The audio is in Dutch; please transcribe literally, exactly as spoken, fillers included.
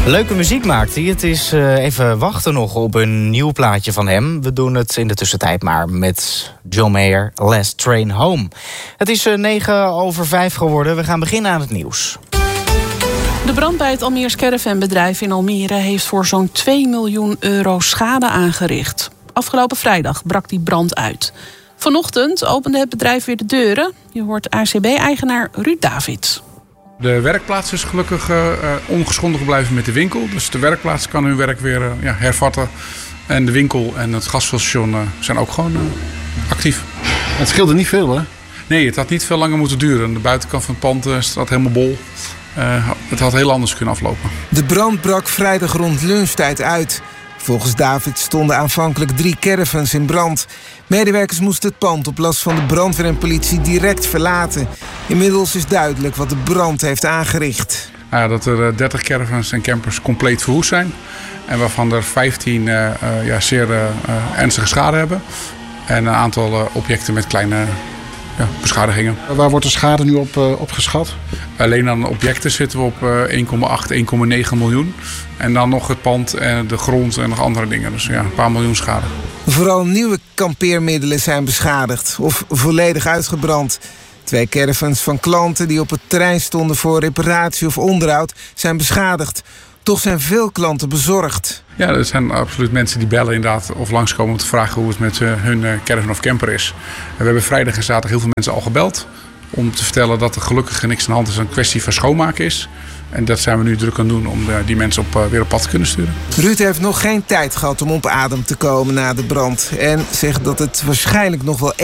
Leuke muziek maakt hij. Het is uh, even wachten nog op een nieuw plaatje van hem. We doen het in de tussentijd maar met John Mayer, Last Train Home. Het is uh, negen over vijf geworden. We gaan beginnen aan het nieuws. De brand bij het Almeers caravanbedrijf in Almere heeft voor zo'n twee miljoen euro schade aangericht. Afgelopen vrijdag brak die brand uit. Vanochtend opende het bedrijf weer de deuren. Je hoort A C B-eigenaar Ruud David. De werkplaats is gelukkig uh, ongeschonden gebleven met de winkel. Dus de werkplaats kan hun werk weer uh, ja, hervatten. En de winkel en het gasvulstation uh, zijn ook gewoon uh, actief. Het scheelde niet veel, hè? Nee, het had niet veel langer moeten duren. De buitenkant van het pand uh, staat helemaal bol. Uh, het had heel anders kunnen aflopen. De brand brak vrijdag rond lunchtijd uit. Volgens David stonden aanvankelijk drie caravans in brand. Medewerkers moesten het pand op last van de brandweer en politie direct verlaten. Inmiddels is duidelijk wat de brand heeft aangericht. Ja, dat er dertig caravans en campers compleet verwoest zijn. En waarvan er vijftien uh, uh, ja, zeer uh, ernstige schade hebben. En een aantal uh, objecten met kleine ja, beschadigingen. Waar wordt de schade nu op, uh, op geschat? Alleen aan objecten zitten we op uh, één komma acht, één komma negen miljoen. En dan nog het pand, en de grond en nog andere dingen. Dus ja, een paar miljoen schade. Vooral nieuwe kampeermiddelen zijn beschadigd of volledig uitgebrand. Twee caravans van klanten die op het terrein stonden voor reparatie of onderhoud zijn beschadigd. Toch zijn veel klanten bezorgd. Ja, er zijn absoluut mensen die bellen inderdaad of langskomen om te vragen hoe het met uh, hun uh, caravan of camper is. En we hebben vrijdag en zaterdag heel veel mensen al gebeld om te vertellen dat er gelukkig niks aan de hand is, een kwestie van schoonmaken is. En dat zijn we nu druk aan het doen om uh, die mensen op, uh, weer op pad te kunnen sturen. Ruud heeft nog geen tijd gehad om op adem te komen na de brand. En zegt dat het waarschijnlijk nog wel